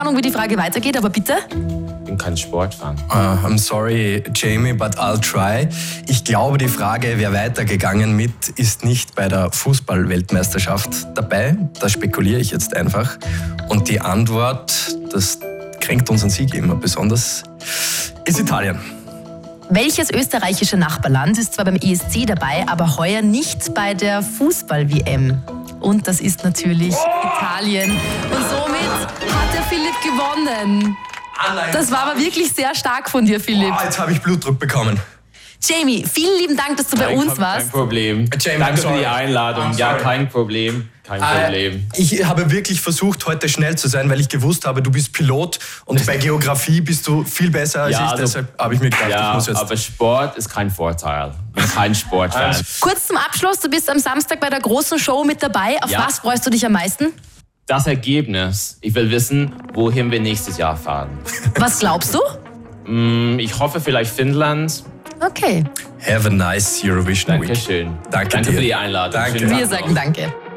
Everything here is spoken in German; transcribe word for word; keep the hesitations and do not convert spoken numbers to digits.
Ahnung, wie die Frage weitergeht, aber bitte. Ich bin kein Sportfan. Uh, I'm sorry, Jamie, but I'll try. Ich glaube, die Frage, wer weitergegangen mit, ist nicht bei der Fußball-Weltmeisterschaft dabei. Da spekuliere ich jetzt einfach. Und die Antwort, das kränkt unseren Sieg immer besonders, ist Italien. Welches österreichische Nachbarland ist zwar beim E S C dabei, aber heuer nicht bei der Fußball-W M? Und das ist natürlich oh! Italien. Und somit hat der Philipp gewonnen. Ah, nein. Das war aber wirklich sehr stark von dir, Philipp. Oh, jetzt habe ich Blutdruck bekommen. Jamie, vielen lieben Dank, dass du bei Kein, uns warst. Kein Problem. Jamie, Danke für die Einladung. Ja, kein Problem. Kein Problem. Äh, ich habe wirklich versucht, heute schnell zu sein, weil ich gewusst habe, du bist Pilot und bei Geografie bist du viel besser als ja, ich. also, deshalb habe ich mir gedacht, ja, ich muss jetzt... aber Sport ist kein Vorteil. Ich bin kein Sportfan. Also, kurz zum Abschluss, du bist am Samstag bei der großen Show mit dabei. Auf ja. was freust du dich am meisten? Das Ergebnis. Ich will wissen, wohin wir nächstes Jahr fahren. Was glaubst du? Ich hoffe vielleicht Finnland. Okay. Have a nice Eurovision Week. Dankeschön. Danke Danke dir. für die Einladung. Danke. Schönen Tag Wir noch. sagen danke.